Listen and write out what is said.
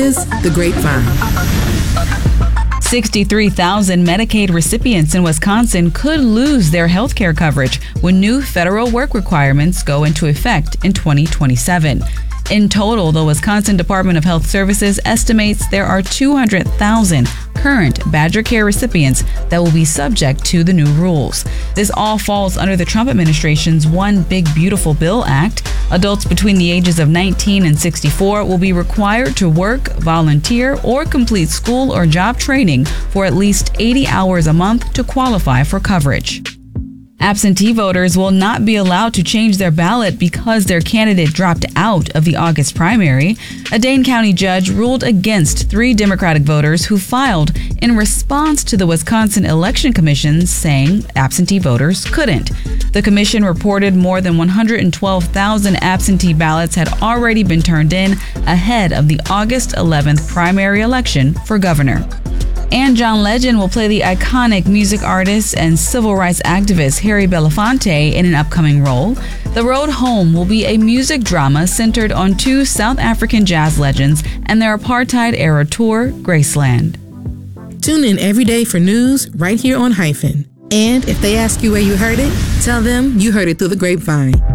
is The Grapevine. 63,000 Medicaid recipients in Wisconsin could lose their health care coverage when new federal work requirements go into effect in 2027. In total, the Wisconsin Department of Health Services estimates there are 200,000 current Badger Care recipients that will be subject to the new rules. This all falls under the Trump administration's One Big Beautiful Bill Act. Adults between the ages of 19 and 64 will be required to work, volunteer, or complete school or job training for at least 80 hours a month to qualify for coverage. Absentee voters will not be allowed to change their ballot because their candidate dropped out of the August primary. A Dane County judge ruled against 3 Democratic voters who filed in response to the Wisconsin Election Commission saying absentee voters couldn't. The commission reported more than 112,000 absentee ballots had already been turned in ahead of the August 11th primary election for governor. And John Legend will play the iconic music artist and civil rights activist Harry Belafonte in an upcoming role. The Road Home will be a music drama centered on 2 South African jazz legends and their apartheid-era tour, Graceland. Tune in every day for news right here on Hyphen. And if they ask you where you heard it, tell them you heard it through the grapevine.